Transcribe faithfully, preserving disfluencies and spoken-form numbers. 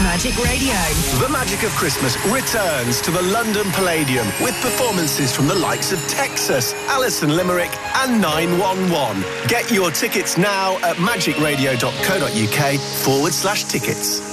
Magic Radio. The magic of Christmas returns to the London Palladium with performances from the likes of Texas, Alison Limerick and nine one one. Get your tickets now at magicradio.co.uk forward slash tickets.